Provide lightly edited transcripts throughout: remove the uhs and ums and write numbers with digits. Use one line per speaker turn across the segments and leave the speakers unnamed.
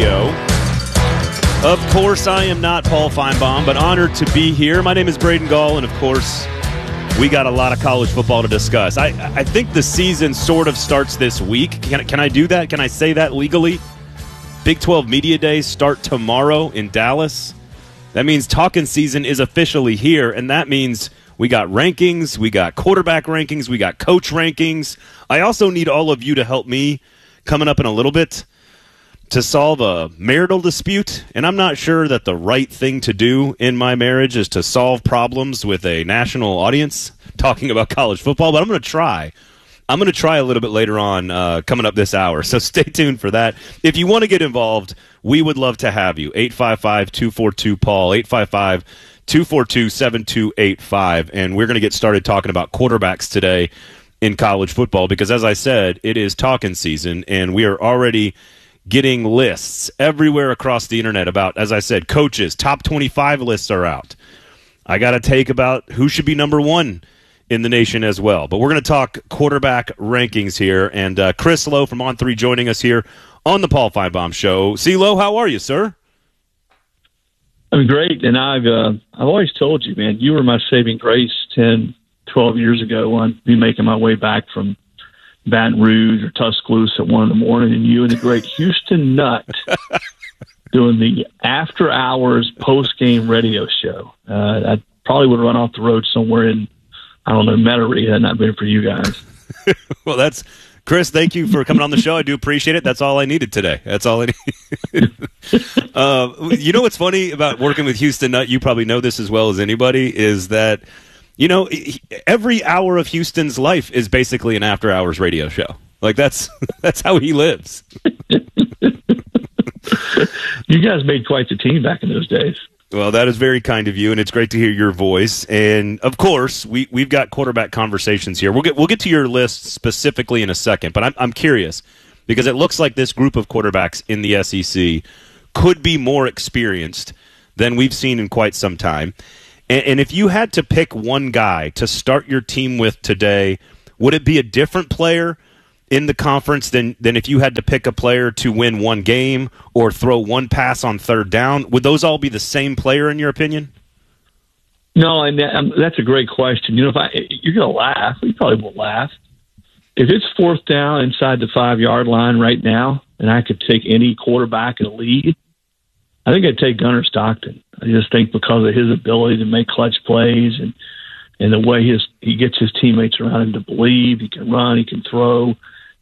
Radio. Of course, I am not Paul Feinbaum, but honored to be here. My name is Braden Gall, and of course, we got a lot of college football to discuss. I think the season sort of starts this week. Can I do that? Can I say that legally? Big 12 Media Days start tomorrow in Dallas. That means talking season is officially here, and that means we got rankings, we got quarterback rankings, we got coach rankings. I also need all of you to help me coming up in a little bit to solve a marital dispute, and I'm not sure that the right thing to do in my marriage is to solve problems with a national audience talking about college football, but I'm going to try. I'm going to try a little bit later on coming up this hour, so stay tuned for that. If you want to get involved, we would love to have you. 855-242-PAUL, 855-242-7285, and we're going to get started talking about quarterbacks today in college football because, as I said, it is talking season, and we are already getting lists everywhere across the internet about, as I said, coaches. Top 25 lists are out. I got to take about who should be number one in the nation as well. But we're going to talk quarterback rankings here, and Chris Lowe from On3 joining us here on the Paul Feinbaum Show. C-Lo, how are you, sir?
I'm great, and I've always told you, man, you were my saving grace 10, 12 years ago on me making my way back from Baton Rouge or Tuscaloosa at 1 in the morning, and you and the great Houston Nutt doing the after-hours post-game radio show. I probably would run off the road somewhere in, I don't know, Metairie had not been for you guys.
Well, that's Chris, thank you for coming on the show. I do appreciate it. That's all I needed today. That's all I needed. You know what's funny about working with Houston Nutt, you probably know this as well as anybody, is that, you know, every hour of Houston's life is basically an after-hours radio show. Like, that's how he lives.
You guys made quite the team back in those days.
Well, that is very kind of you, and it's great to hear your voice. And of course, we've got quarterback conversations here. We'll get to your list specifically in a second, but I'm curious because it looks like this group of quarterbacks in the SEC could be more experienced than we've seen in quite some time. And if you had to pick one guy to start your team with today, would it be a different player in the conference than if you had to pick a player to win one game or throw one pass on third down? Would those all be the same player in your opinion?
No, and that's a great question. You know, you're going to laugh. You probably won't laugh. If it's fourth down inside the 5-yard line right now, and I could take any quarterback in the league, I think I'd take Gunnar Stockton. I just think because of his ability to make clutch plays and the way he gets his teammates around him to believe he can run, he can throw.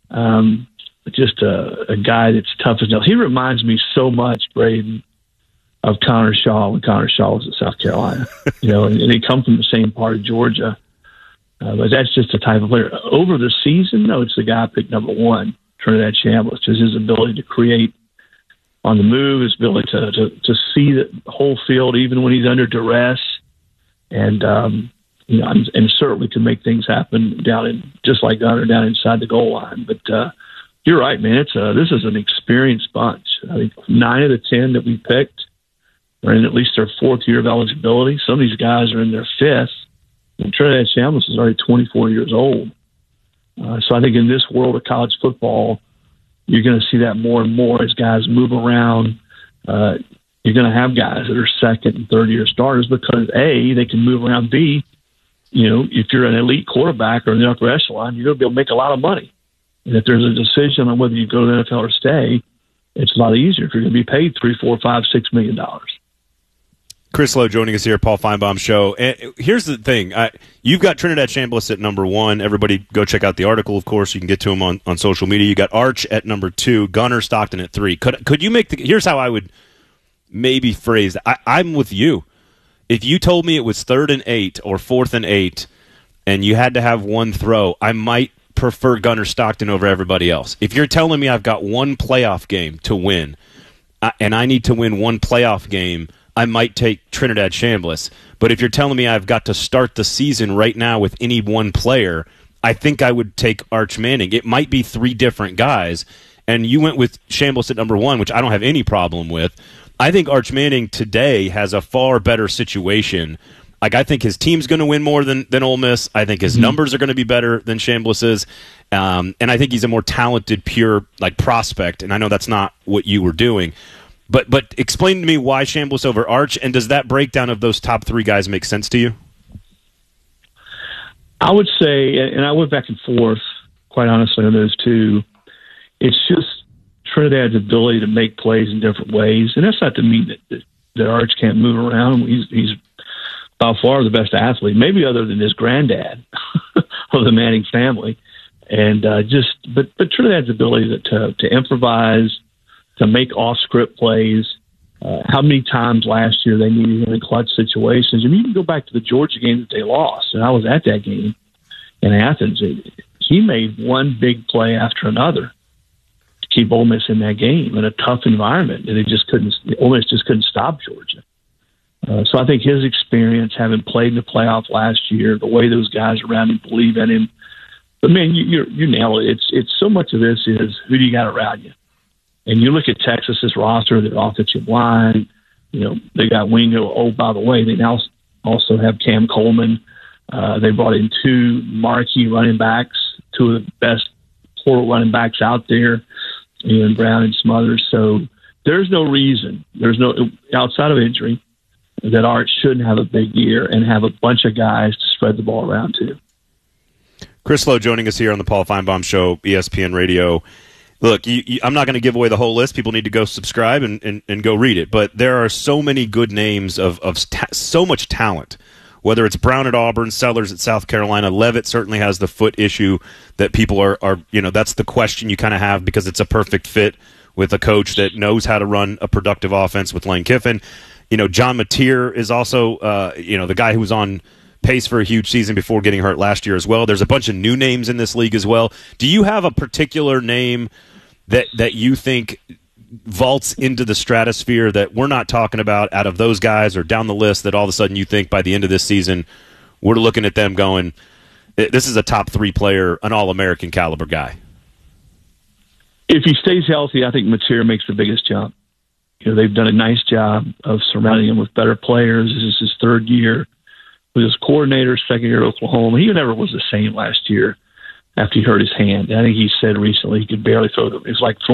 Just a guy that's tough as nails. He reminds me so much, Braden, of Connor Shaw when Connor Shaw was at South Carolina. You know, and they come from the same part of Georgia. But that's just the type of player. Over the season, no, it's the guy I picked number one, Trinidad Chambliss. Just his ability to create on the move, his ability to see the whole field even when he's under duress, and you know, and certainly can make things happen just like Gunnar down inside the goal line. But you're right, man. This is an experienced bunch. I think 9 of the 10 that we picked are in at least their 4th year of eligibility. Some of these guys are in their 5th, and Trinidad Chambliss is already 24 years old. So I think in this world of college football, you're going to see that more and more as guys move around. You're going to have guys that are 2nd and 3rd year starters because A, they can move around. B, you know, if you're an elite quarterback or in the upper echelon, you're going to be able to make a lot of money. And if there's a decision on whether you go to the NFL or stay, it's a lot easier if you're going to be paid $3, $4, $5, $6 million.
Chris Lowe joining us here, Paul Feinbaum Show. And here's the thing. You've got Trinidad Chambliss at number 1. Everybody go check out the article, of course. You can get to him on social media. You got Arch at number 2, Gunnar Stockton at 3. Could you make here's how I would maybe phrase it. I'm with you. If you told me it was 3rd and 8 or 4th and 8 and you had to have one throw, I might prefer Gunnar Stockton over everybody else. If you're telling me I've got one playoff game to win and I need to win one playoff game, I might take Trinidad Chambliss. But if you're telling me I've got to start the season right now with any one player, I think I would take Arch Manning. It might be 3 different guys, and you went with Chambliss at number 1, which I don't have any problem with. I think Arch Manning today has a far better situation. Like, I think his team's going to win more than Ole Miss. I think his numbers are going to be better than Chambliss's. And I think he's a more talented, pure prospect. And I know that's not what you were doing. But explain to me why Chambliss over Arch, and does that breakdown of those top three guys make sense to you?
I would say, and I went back and forth, quite honestly, on those two. It's just Trinidad's ability to make plays in different ways. And that's not to mean that Arch can't move around. He's by far the best athlete, maybe other than his granddad of the Manning family. And but Trinidad's ability to improvise, to make off-script plays. How many times last year they needed him in clutch situations? And you can go back to the Georgia game that they lost, and I was at that game in Athens. He made one big play after another to keep Ole Miss in that game in a tough environment, and Ole Miss just couldn't stop Georgia. So I think his experience, having played in the playoff last year, the way those guys around him believe in him. But man, you nail it. It's so much of this is who do you got around you. And you look at Texas's roster, their offensive line, they got Wingo. Oh, by the way, they now also have Cam Coleman. They brought in two marquee running backs, two of the best portal running backs out there, Ian Brown and Smothers. So there's no reason, outside of injury, that Arch shouldn't have a big year and have a bunch of guys to spread the ball around to.
Chris Lowe joining us here on the Paul Feinbaum Show, ESPN Radio. Look, I'm not going to give away the whole list. People need to go subscribe and go read it. But there are so many good names of so much talent, whether it's Brown at Auburn, Sellers at South Carolina. Levitt certainly has the foot issue that people are that's the question you kind of have because it's a perfect fit with a coach that knows how to run a productive offense with Lane Kiffin. John Mateer is also, the guy who was on pace for a huge season before getting hurt last year as well. There's a bunch of new names in this league as well. Do you have a particular name that you think vaults into the stratosphere that we're not talking about out of those guys or down the list that all of a sudden you think by the end of this season we're looking at them going, this is a top three player, an All-American caliber guy?
If he stays healthy, I think Mateer makes the biggest jump. They've done a nice job of surrounding him with better players. This is his third year with his coordinator, second year at Oklahoma. He never was the same last year after he hurt his hand. I think he said recently he could barely throw it. It's like throwing